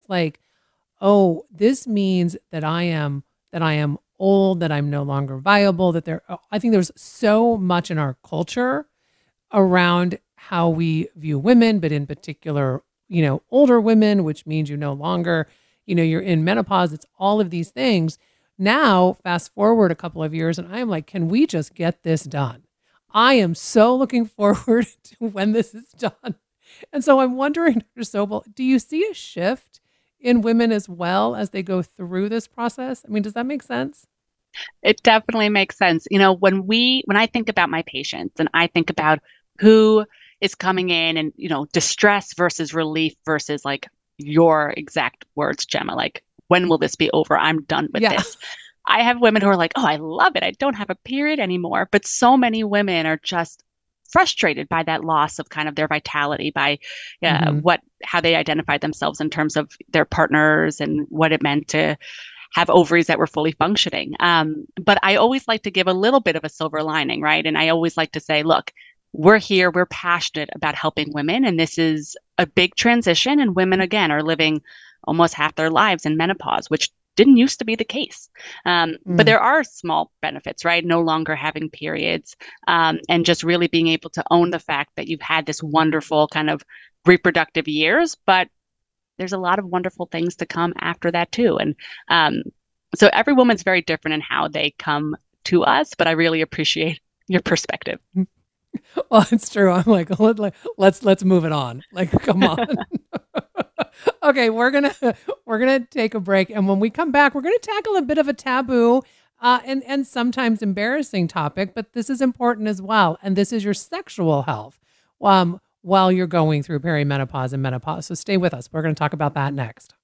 like, oh, this means that I am old, that I'm no longer viable, that I think there's so much in our culture around how we view women, but in particular, older women, which means you no longer, you're in menopause. It's all of these things. Now, fast forward a couple of years, and I am like, can we just get this done? I am so looking forward to when this is done. And so I'm wondering, Dr. Sobel, do you see a shift in women as well as they go through this process? I mean, does that make sense? It definitely makes sense. When I think about my patients and I think about who is coming in and, distress versus relief versus like your exact words, Gemma, like, when will this be over? I'm done with Yeah. this. I have women who are like, oh, I love it. I don't have a period anymore. But so many women are just frustrated by that loss of kind of their vitality, by Hmm. how they identify themselves in terms of their partners and what it meant to have ovaries that were fully functioning. But I always like to give a little bit of a silver lining, right? And I always like to say, look, we're here, we're passionate about helping women, and this is a big transition. And women, again, are living almost half their lives in menopause, which didn't used to be the case. But Mm. there are small benefits, right? No longer having periods, and just really being able to own the fact that you've had this wonderful kind of reproductive years, but there's a lot of wonderful things to come after that too. And um, so every woman's very different in how they come to us, but I really appreciate your perspective. Well, it's true. I'm like, let's move it on. Like, come on. Okay, we're gonna take a break, and when we come back, we're gonna tackle a bit of a taboo, and sometimes embarrassing topic, but this is important as well. And this is your sexual health, while you're going through perimenopause and menopause. So stay with us. We're gonna talk about that next.